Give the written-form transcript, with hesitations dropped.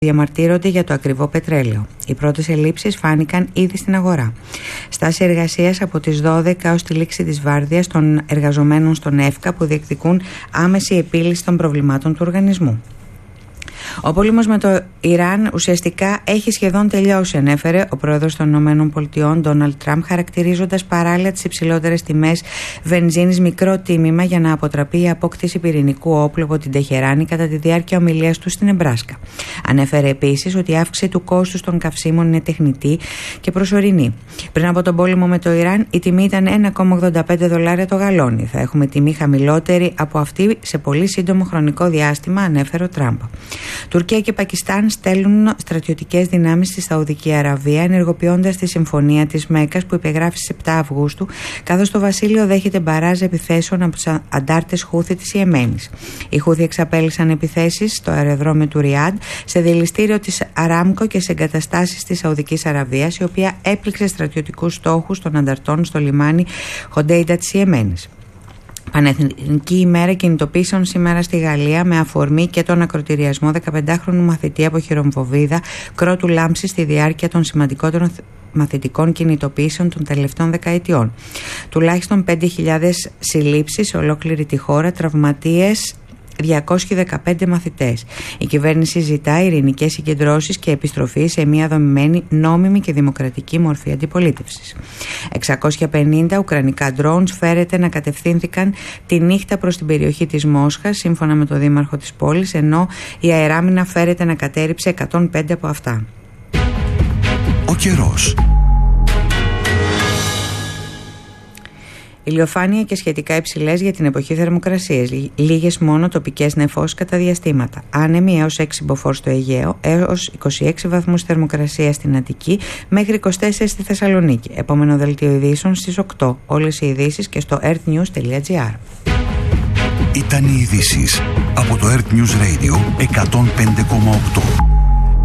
διαμαρτύρονται για το ακριβό πετρέλαιο. Οι πρώτες ελλείψεις φάνηκαν ήδη στην αγορά. Στάση εργασίας από τις 12 ως τη λήξη της βάρδιας των εργαζομένων στον ΕΦΚΑ που διεκδικούν άμεση επίλυση των προβλημάτων του οργανισμού. Ο πόλεμος με το Ιράν ουσιαστικά έχει σχεδόν τελειώσει, ανέφερε ο πρόεδρος των ΗΠΑ, Ντόναλντ Τραμπ, χαρακτηρίζοντας παράλληλα τις υψηλότερες τιμές βενζίνης μικρό τίμημα για να αποτραπεί η απόκτηση πυρηνικού όπλου από την Τεχεράνη κατά τη διάρκεια ομιλίας του στην Νεμπράσκα. Ανέφερε επίσης ότι η αύξηση του κόστους των καυσίμων είναι τεχνητή και προσωρινή. Πριν από τον πόλεμο με το Ιράν, η τιμή ήταν $1,85 το γαλόνι. Θα έχουμε τιμή χαμηλότερη από αυτή σε πολύ σύντομο χρονικό διάστημα, ανέφερε ο Τραμπ. Τουρκία και Πακιστάν στέλνουν στρατιωτικές δυνάμεις στη Σαουδική Αραβία, ενεργοποιώντας τη συμφωνία της Μέκκας που υπεγράφει στις 7 Αυγούστου, καθώς το βασίλειο δέχεται μπαράζ επιθέσεων από τους αντάρτες Χούθη της Ιεμένης. Οι Χούθη εξαπέλυσαν επιθέσεις στο αεροδρόμιο του Ριάντ, σε δηληστήριο της Αράμκο και σε εγκαταστάσεις της Σαουδικής Αραβίας, η οποία έπληξε στρατιωτικούς στόχους των ανταρτών στο λιμάνι Χοντέιντα της Ιεμένης. Πανεθνική ημέρα κινητοποίησεων σήμερα στη Γαλλία με αφορμή και τον ακροτηριασμό 15χρονου μαθητή από χειρομβοβίδα κρότου λάμψης στη διάρκεια των σημαντικότερων μαθητικών κινητοποίησεων των τελευταίων δεκαετιών. Τουλάχιστον 5.000 συλλήψεις σε ολόκληρη τη χώρα, τραυματίες 215 μαθητές. Η κυβέρνηση ζητά ειρηνικές συγκεντρώσεις και επιστροφή σε μια δομημένη, νόμιμη και δημοκρατική μορφή αντιπολίτευσης. 650 ουκρανικά drones φέρεται να κατευθύνθηκαν τη νύχτα προς την περιοχή της Μόσχας, σύμφωνα με τον δήμαρχο της πόλης, ενώ η αεράμινα φέρεται να κατέρριψε 105 από αυτά. Ο καιρός. Ηλιοφάνεια και σχετικά υψηλές για την εποχή θερμοκρασίες. Λίγες μόνο τοπικές νεφώσεις κατά διαστήματα. Άνεμοι έως 6 μποφόρ στο Αιγαίο, έως 26 βαθμούς θερμοκρασία στην Αττική, μέχρι 24 στη Θεσσαλονίκη. Επόμενο δελτίο ειδήσεων στις 8. Όλες οι ειδήσεις και στο earthnews.gr. Ήταν οι ειδήσεις από το Earth News Radio 105,8.